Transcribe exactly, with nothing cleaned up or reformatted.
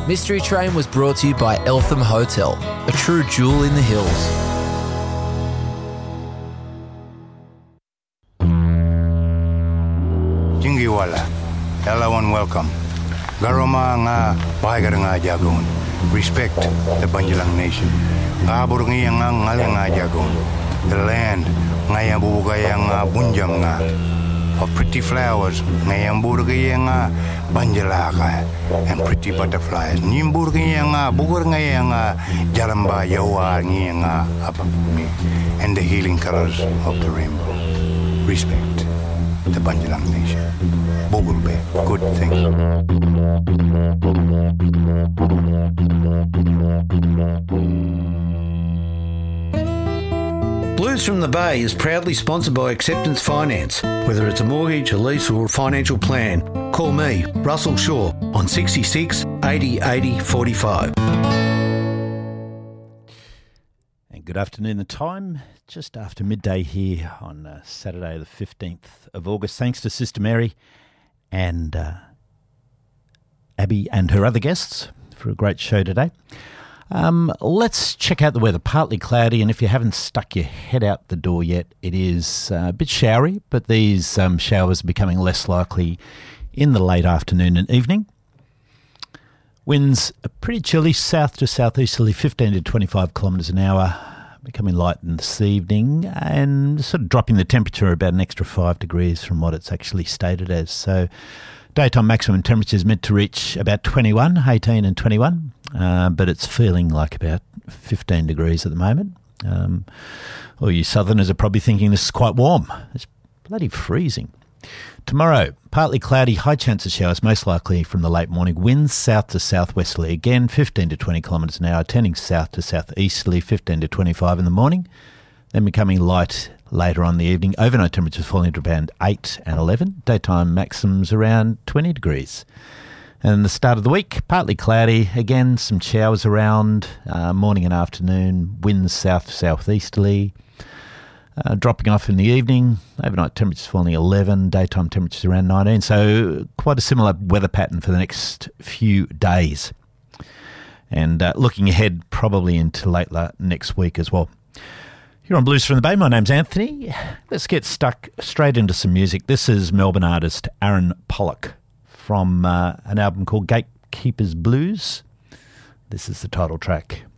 Mystery Train was brought to you by Eltham Hotel, a true jewel in the hills. Jingiwala, hello and welcome. Garoma nga bahagar nga jagon. Respect the Banjalang Nation. Kabur nga nga ngalang nga jagon. The land nga yang bubugay nga bunjam nga. Of pretty flowers nga yang burgay nga banjalaka and pretty butterflies. Nimburgay nga bugur nga nga jalamba yawa nga apapumi and the healing colors of the rainbow. Respect the Banjalang Nation. Bogulbe, good thing. Blues from the Bay is proudly sponsored by Acceptance Finance. Whether it's a mortgage, a lease or a financial plan, call me, Russell Shaw, on sixty-six eighty eighty forty-five. And good afternoon. The time just after midday here on uh, Saturday the fifteenth of August. Thanks to Sister Mary and uh, Abby and her other guests for a great show today. Um, let's check out the weather. Partly cloudy, and if you haven't stuck your head out the door yet, it is uh, a bit showery, but these um, showers are becoming less likely in the late afternoon and evening. Winds are pretty chilly, south to southeasterly, fifteen to twenty-five kilometres an hour, becoming light in this evening, and sort of dropping the temperature about an extra five degrees from what it's actually stated as. So daytime maximum temperature is meant to reach about twenty-one, eighteen and twenty-one, uh, but it's feeling like about fifteen degrees at the moment. Um, all you southerners are probably thinking this is quite warm. It's bloody freezing. Tomorrow, partly cloudy, high chance of showers, most likely from the late morning. Winds south to southwesterly again, fifteen to twenty kilometres an hour, turning south to southeasterly, fifteen to twenty-five in the morning, then becoming light later on in the evening. Overnight temperatures falling to around eight and eleven. Daytime maximums around twenty degrees. And the start of the week, partly cloudy. Again, some showers around, uh, morning and afternoon. Winds south to southeasterly. Uh, dropping off in the evening. Overnight temperatures falling eleven. Daytime temperatures around nineteen. So quite a similar weather pattern for the next few days. And uh, looking ahead probably into late la- next week as well. You're on Blues from the Bay. My name's Anthony. Let's get stuck straight into some music. This is Melbourne artist Aaron Pollock from uh, an album called Gatekeepers Blues. This is the title track.